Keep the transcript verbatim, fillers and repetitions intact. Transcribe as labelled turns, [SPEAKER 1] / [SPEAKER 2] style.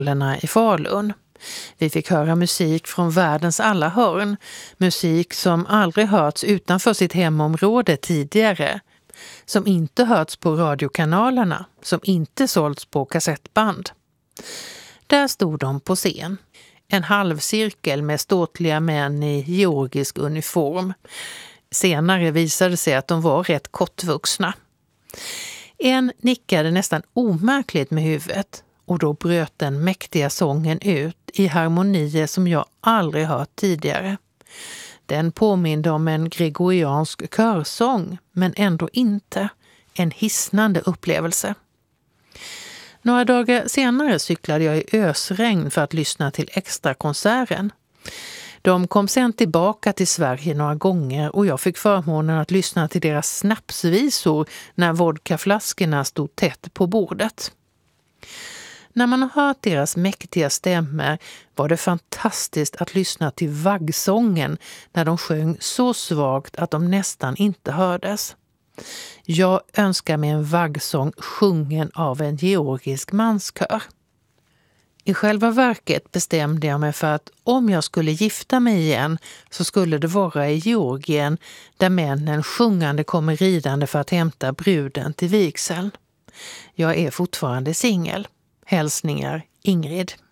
[SPEAKER 1] i Falun. Vi fick höra musik från världens alla hörn, musik som aldrig hörts utanför sitt hemområde tidigare, som inte hörts på radiokanalerna, som inte sålts på kassettband. Där stod de på scen. En halvcirkel med ståtliga män i georgisk uniform. Senare visade sig att de var rätt kortvuxna. En nickade nästan omärkligt med huvudet och då bröt den mäktiga sången ut i harmonier som jag aldrig hört tidigare. Den påminde om en gregoriansk körsång, men ändå inte en hisnande upplevelse. Några dagar senare cyklade jag i ösregn för att lyssna till extrakonserten. De kom sen tillbaka till Sverige några gånger och jag fick förmånen att lyssna till deras snapsvisor när vodkaflaskorna stod tätt på bordet. När man har hört deras mäktiga stämmor var det fantastiskt att lyssna till vaggsången när de sjöng så svagt att de nästan inte hördes. Jag önskar mig en vaggsång sjungen av en georgisk manskör. I själva verket bestämde jag mig för att om jag skulle gifta mig igen så skulle det vara i Georgien där männen sjungande kommer ridande för att hämta bruden till vigseln. Jag är fortfarande singel. Hälsningar Ingrid.